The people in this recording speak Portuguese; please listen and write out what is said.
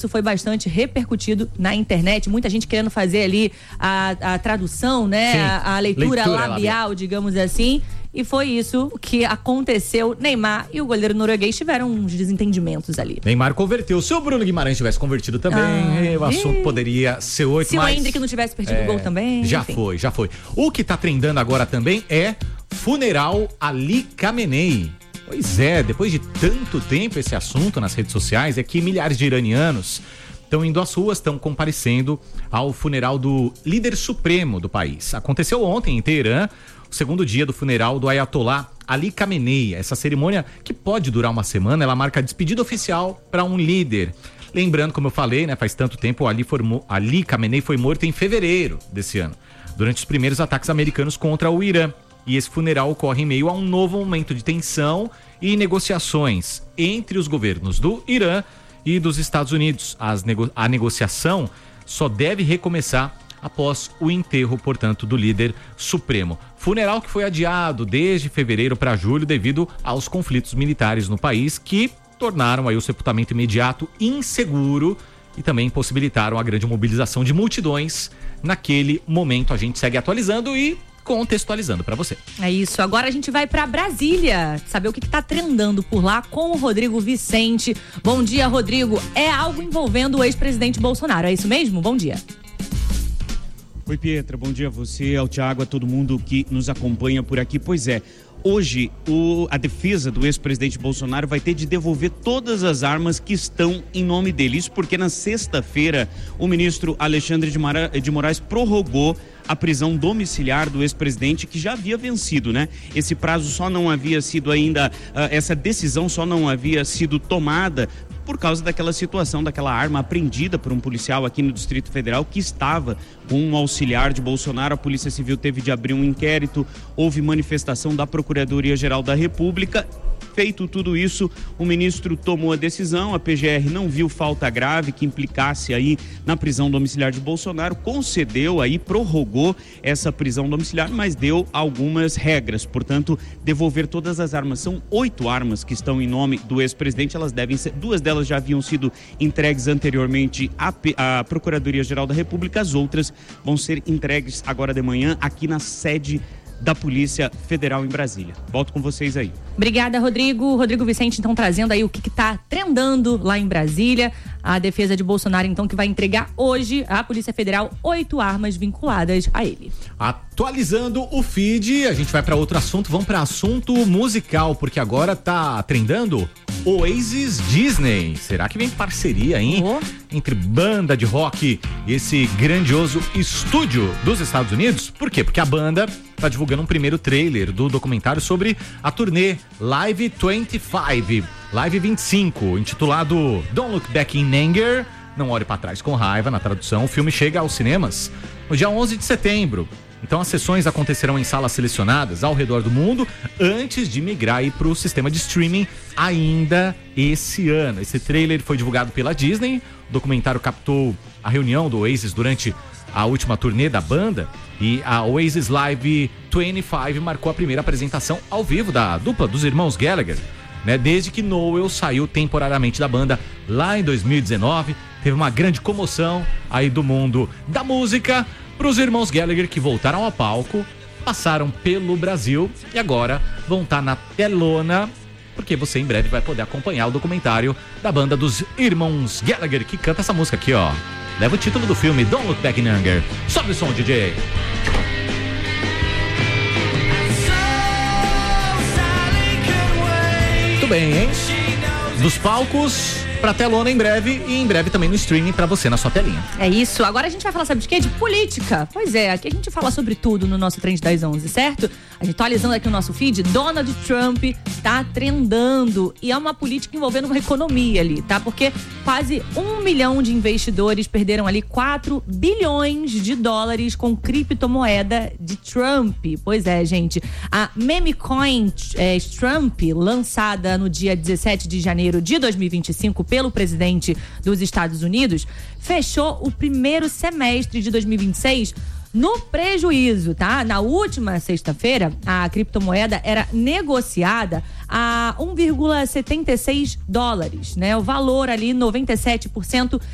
isso foi bastante repercutido na internet. Muita gente querendo fazer ali a tradução, né? Sim, a leitura labial, digamos assim. E foi isso que aconteceu. Neymar e o goleiro norueguês tiveram uns desentendimentos ali. Neymar converteu. Se o Bruno Guimarães tivesse convertido também, o assunto poderia ser 8. Se o Endrick não tivesse perdido o gol também. Já foi. O que tá trendando agora também é funeral Ali Khamenei. Pois é, depois de tanto tempo esse assunto nas redes sociais, é que milhares de iranianos estão indo às ruas, estão comparecendo ao funeral do líder supremo do país. Aconteceu ontem em Teherã, o segundo dia do funeral do Ayatollah Ali Khamenei. Essa cerimônia, que pode durar uma semana, ela marca a despedida oficial para um líder. Lembrando, como eu falei, né, faz tanto tempo, Ali Khamenei foi morto em fevereiro desse ano, durante os primeiros ataques americanos contra o Irã. E esse funeral ocorre em meio a um novo momento de tensão e negociações entre os governos do Irã e dos Estados Unidos. A negociação só deve recomeçar após o enterro, portanto, do líder supremo. Funeral que foi adiado desde fevereiro para julho devido aos conflitos militares no país, que tornaram aí o sepultamento imediato inseguro e também possibilitaram a grande mobilização de multidões naquele momento. A gente segue atualizando e contextualizando para você. É isso. Agora a gente vai para Brasília, saber o que tá trendando por lá com o Rodrigo Vicente. Bom dia, Rodrigo. É algo envolvendo o ex-presidente Bolsonaro, é isso mesmo? Bom dia. Oi, Pietra, bom dia a você, ao Thiago, a todo mundo que nos acompanha por aqui. Pois é, hoje a defesa do ex-presidente Bolsonaro vai ter de devolver todas as armas que estão em nome dele. Isso porque na sexta-feira o ministro Alexandre de Moraes prorrogou a prisão domiciliar do ex-presidente, que já havia vencido, né? Esse prazo só não havia sido ainda, essa decisão só não havia sido tomada por causa daquela situação, daquela arma apreendida por um policial aqui no Distrito Federal que estava com um auxiliar de Bolsonaro. A Polícia Civil teve de abrir um inquérito, houve manifestação da Procuradoria-Geral da República. Feito tudo isso, o ministro tomou a decisão, a PGR não viu falta grave que implicasse aí na prisão domiciliar de Bolsonaro, concedeu aí, prorrogou essa prisão domiciliar, mas deu algumas regras, portanto, devolver todas as armas. São 8 armas que estão em nome do ex-presidente, elas devem ser, 2 delas já haviam sido entregues anteriormente à Procuradoria-Geral da República, as outras vão ser entregues agora de manhã aqui na sede da Polícia Federal em Brasília. Volto com vocês aí. Obrigada, Rodrigo. Rodrigo Vicente, então, trazendo aí o que tá trendando lá em Brasília. A defesa de Bolsonaro, então, que vai entregar hoje à Polícia Federal 8 armas vinculadas a ele. Atualizando o feed, a gente vai para outro assunto. Vamos para assunto musical, porque agora tá trendando Oasis Disney. Será que vem parceria, hein? Entre banda de rock e esse grandioso estúdio dos Estados Unidos? Por quê? Porque a banda tá divulgando um primeiro trailer do documentário sobre a turnê Live 25, intitulado Don't Look Back in Anger, Não Olhe Pra Trás com Raiva, na tradução. O filme chega aos cinemas no dia 11 de setembro. Então as sessões acontecerão em salas selecionadas ao redor do mundo antes de migrar para o sistema de streaming ainda esse ano. Esse trailer foi divulgado pela Disney. O documentário captou a reunião do Oasis durante a última turnê da banda, e a Oasis Live 25 marcou a primeira apresentação ao vivo da dupla dos irmãos Gallagher, né? Desde que Noel saiu temporariamente da banda lá em 2019. Teve uma grande comoção aí do mundo da música para os irmãos Gallagher, que voltaram ao palco, passaram pelo Brasil e agora vão estar na telona, porque você em breve vai poder acompanhar o documentário da banda dos irmãos Gallagher, que canta essa música aqui, ó. Leva o título do filme, Don't Look Back in Anger. Sobe o som, DJ. Muito bem, hein? Dos palcos pra telona em breve, e em breve também no streaming pra você na sua telinha. É isso. Agora a gente vai falar, sabe de quê? De política. Pois é, aqui a gente fala sobre tudo no nosso Trend das 11, certo? A gente tá atualizando aqui o nosso feed. Donald Trump tá trendando, e é uma política envolvendo uma economia ali, tá? Porque quase 1 milhão de investidores perderam ali 4 bilhões de dólares com criptomoeda de Trump. Pois é, gente. A Memecoin Trump, lançada no dia 17 de janeiro de 2025 pelo presidente dos Estados Unidos, fechou o primeiro semestre de 2026 no prejuízo, tá? Na última sexta-feira, a criptomoeda era negociada a 1,76 dólares, né? O valor ali 97%